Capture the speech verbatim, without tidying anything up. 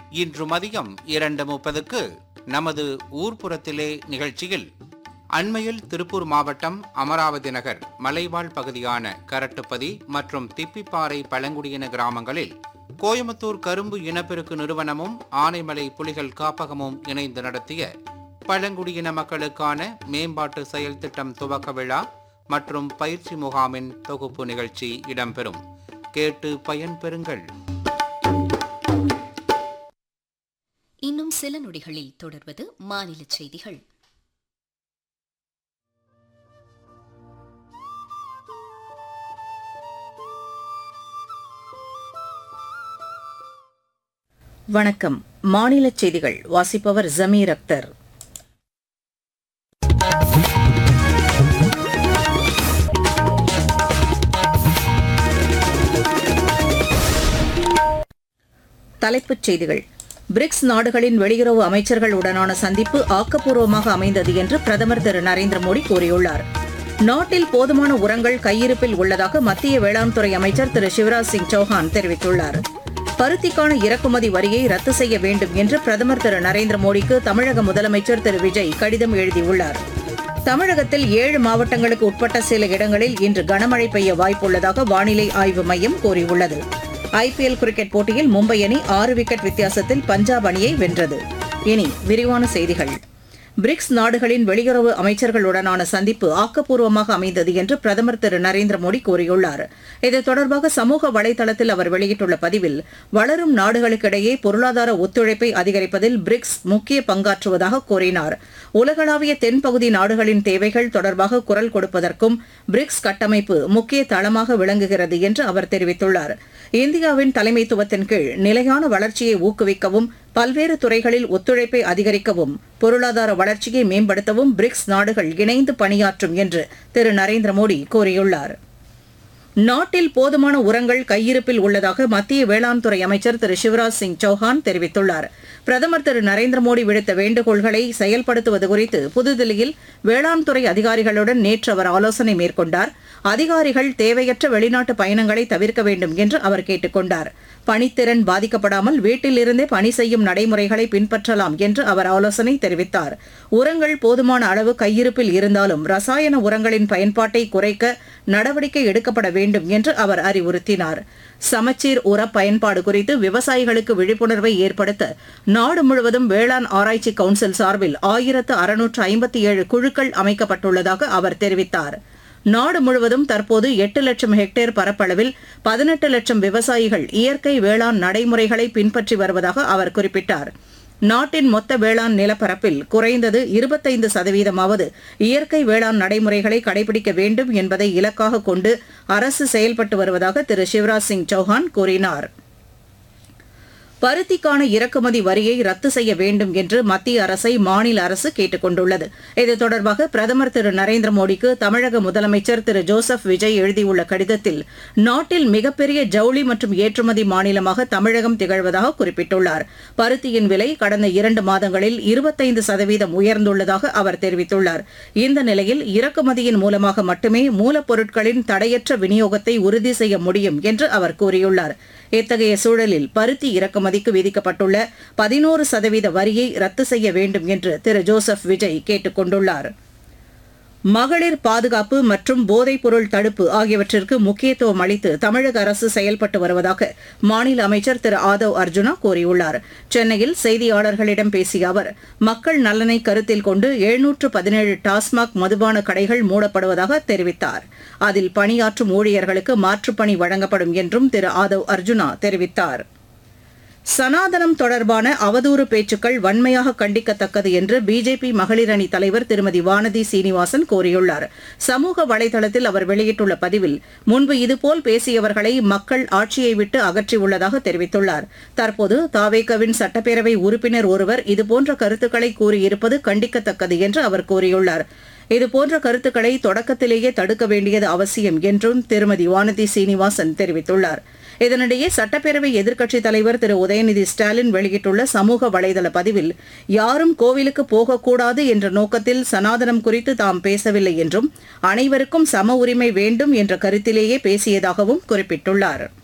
இன்று மதியம் இரண்டு முப்பதுக்கு நமது ஊர்ப்புறத்திலே நிகழ்ச்சியில் அண்மையில் திருப்பூர் மாவட்டம் அமராவதி நகர் மலைவாழ் பகுதியான கரட்டுப்பதி மற்றும் திப்பிப்பாறை பழங்குடியின கிராமங்களில் கோயம்புத்தூர் கரும்பு இனப்பெருக்கு நிறுவனமும் ஆனைமலை புலிகள் காப்பகமும் இணைந்து நடத்திய பழங்குடியின மக்களுக்கான மேம்பாட்டு செயல் திட்டம் துவக்க விழா மற்றும் பயிற்சி முகாமின் தொகுப்பு நிகழ்ச்சி இடம்பெறும். கேட்டு பயன்பெறுங்கள். இன்னும் சில நொடிகளில் தொடர்வது மாநில செய்திகள். வணக்கம். மாநில செய்திகள் வாசிப்பவர் ஜமீர் அக்தர். தலைப்புச் செய்திகள். பிரிக்ஸ் நாடுகளின் வெளியுறவு அமைச்சர்களுடனான சந்திப்பு ஆக்கப்பூர்வமாக அமைந்தது என்று பிரதமர் திரு நரேந்திர மோடி கூறியுள்ளார். நாட்டில் போதுமான உரங்கள் கையிருப்பில் உள்ளதாக மத்திய வேளாண் துறை அமைச்சர் திரு சிவராஜ் சிங் சௌஹான் தெரிவித்துள்ளார். பருத்திக்கான இறக்குமதி வரியை ரத்து செய்ய வேண்டும் என்று பிரதமர் திரு நரேந்திர மோடிக்கு தமிழக முதலமைச்சர் திரு விஜய் கடிதம் எழுதியுள்ளார். தமிழகத்தில் ஏழு மாவட்டங்களுக்கு உட்பட்ட சில இடங்களில் இன்று கனமழை பெய்ய வாய்ப்புள்ளதாக வானிலை ஆய்வு மையம் கூறியுள்ளது. ஐபிஎல் கிரிக்கெட் போட்டியில் மும்பை அணி ஆறு விக்கெட் வித்தியாசத்தில் பஞ்சாப் அணியை வென்றது. இனி விரிவான செய்திகள். பிரிக்ஸ் நாடுகளின் வெளியுறவு அமைச்சர்களுடனான சந்திப்பு ஆக்கப்பூர்வமாக அமைந்தது என்று பிரதமர் திரு நரேந்திர மோடி கூறியுள்ளார். இது தொடர்பாக சமூக வலைதளத்தில் அவர் வெளியிட்டுள்ள பதிவில், வளரும் நாடுகளுக்கிடையே பொருளாதார ஒத்துழைப்பை அதிகரிப்பதில் பிரிக்ஸ் முக்கிய பங்காற்றுவதாக கூறினார். உலகளாவிய தென்பகுதி நாடுகளின் தேவைகள் தொடர்பாக குரல் கொடுப்பதற்கும் பிரிக்ஸ் கட்டமைப்பு முக்கிய தளமாக விளங்குகிறது என்று அவர் தெரிவித்துள்ளார். இந்தியாவின் தலைமைத்துவத்தின் கீழ் நிலையான வளர்ச்சியை ஊக்குவிக்கவும் பல்வேறு துறைகளில் ஒத்துழைப்பை அதிகரிக்கவும் பொருளாதார வளர்ச்சியை மேம்படுத்தவும் பிரிக்ஸ் நாடுகள் இணைந்து பணியாற்றும் என்று திரு நரேந்திர மோடி கூறியுள்ளார். நாட்டில் போதுமான உரங்கள் கையிருப்பில் உள்ளதாக மத்திய வேளாண் துறை அமைச்சர் திரு சிவராஜ் சிங் சௌஹான் தெரிவித்துள்ளார். பிரதமர் திரு நரேந்திர மோடி விடுத்த வேண்டுகோள்களை செயல்படுத்துவது குறித்து புதுதில்லியில் வேளாண் துறை அதிகாரிகளுடன் நேற்று அவர் ஆலோசனை மேற்கொண்டார். அதிகாரிகள் தேவையற்ற வெளிநாட்டு பயணங்களை தவிர்க்க வேண்டும் என்று அவர் கேட்டுக் கொண்டார். பணித்திறன் பாதிக்கப்படாமல் வீட்டில் இருந்தே பணி செய்யும் நடைமுறைகளை பின்பற்றலாம் என்று அவர் ஆலோசனை தெரிவித்தார். உரங்கள் போதுமான அளவு கையிருப்பில் இருந்தாலும் ரசாயன உரங்களின் பயன்பாட்டை குறைக்க நடவடிக்கை எடுக்கப்பட வேண்டும் என்று அவர் அறிவுறுத்தினார். சமச்சீர் உர பயன்பாடு குறித்து விவசாயிகளுக்கு விழிப்புணர்வை ஏற்படுத்த நாடு முழுவதும் வேளாண் ஆராய்ச்சி கவுன்சில் சார்பில் ஆயிரத்து அறுநூற்று ஐம்பத்தி ஏழு குழுக்கள் அமைக்கப்பட்டுள்ளதாக அவர் தெரிவித்தார். நாடு முழுவதும் தற்போது எட்டு லட்சம் ஹெக்டேர் பரப்பளவில் பதினெட்டு லட்சம் விவசாயிகள் இயற்கை வேளாண் நடைமுறைகளை பின்பற்றி வருவதாக அவர் குறிப்பிட்டார். நாட்டின் மொத்த வேளாண் நிலப்பரப்பில் குறைந்தது இருபத்தைந்து சதவீதமாவது இயற்கை வேளாண் நடைமுறைகளை கடைபிடிக்க வேண்டும் என்பதை இலக்காக கொண்டு அரசு செயல்பட்டு வருவதாக திரு சிவராஜ் சிங் சௌஹான் கூறினார். பருத்திக்கான இறக்குமதி வரியை ரத்து செய்ய வேண்டும் என்று மத்திய அரசை மாநில அரசு கேட்டுக் கொண்டுள்ளது. இது தொடர்பாக பிரதமர் திரு நரேந்திர மோடிக்கு தமிழக முதலமைச்சர் திரு ஜோசப் விஜய் எழுதியுள்ள கடிதத்தில், நாட்டில் மிகப்பெரிய ஜவுளி மற்றும் ஏற்றுமதி மாநிலமாக தமிழகம் திகழ்வதாக குறிப்பிட்டுள்ளார். பருத்தியின் விலை கடந்த இரண்டு மாதங்களில் இருபத்தைந்து சதவீதம் உயர்ந்துள்ளதாக அவர் தெரிவித்துள்ளார். இந்த நிலையில் இறக்குமதியின் மூலமாக மட்டுமே மூலப்பொருட்களின் தடையற்ற விநியோகத்தை உறுதி செய்ய முடியும் என்று அவர் கூறியுள்ளார். இத்தகைய சூழலில் பருத்தி இறக்குமதிக்கு விதிக்கப்பட்டுள்ள பதினோரு சதவீத வரியை ரத்து செய்ய வேண்டும் என்று திரு ஜோசப் விஜய் கேட்டுக் கொண்டுள்ளார். மகளிர் பாதுகாப்பு மற்றும் போதைப்பொருள் தடுப்பு ஆகியவற்றிற்கு முக்கியத்துவம் அளித்து தமிழக அரசு செயல்பட்டு வருவதாக மாநில அமைச்சர் திரு ஆதவ் அர்ஜுனா கூறியுள்ளார். சென்னையில் செய்தியாளர்களிடம் பேசிய அவர், மக்கள் நலனை கருத்தில் கொண்டு எழுநூற்று பதினேழு டாஸ்மாக் மதுபான கடைகள் மூடப்படுவதாக தெரிவித்தார். அதில் பணியாற்றும் ஊழியர்களுக்கு மாற்றுப்பணி வழங்கப்படும் என்றும் திரு ஆதவ் அர்ஜுனா தெரிவித்தார். சனாதனம் தொடர்பான அவதூறு பேச்சுக்கள் வன்மையாக கண்டிக்கத்தக்கது என்று பிஜேபி மகளிர் அணி தலைவர் திருமதி வானதி சீனிவாசன் கூறியுள்ளார். சமூக வலைதளத்தில் அவர் வெளியிட்டுள்ள பதிவில், முன்பு இதுபோல் பேசியவர்களை மக்கள் ஆட்சியை விட்டு அகற்றியுள்ளதாக தெரிவித்துள்ளார். தற்போது தாவேகவின் சட்டப்பேரவை உறுப்பினர் ஒருவர் இதுபோன்ற கருத்துக்களை கூறியிருப்பது கண்டிக்கத்தக்கது என்று அவர் கூறியுள்ளார். இதுபோன்ற கருத்துக்களை தொடக்கத்திலேயே தடுக்க வேண்டியது அவசியம் என்றும் திருமதி வானதி சீனிவாசன் தெரிவித்துள்ளார். இதனிடையே சட்டப்பேரவை எதிர்க்கட்சித் தலைவர் திரு உதயநிதி ஸ்டாலின் வெளியிட்டுள்ள சமூக வலைதள பதிவில், யாரும் கோவிலுக்கு போகக்கூடாது என்ற நோக்கத்தில் சனாதனம் குறித்து தாம் பேசவில்லை என்றும் அனைவருக்கும் சம உரிமை வேண்டும் என்ற கருத்திலேயே பேசியதாகவும் குறிப்பிட்டுள்ளார்.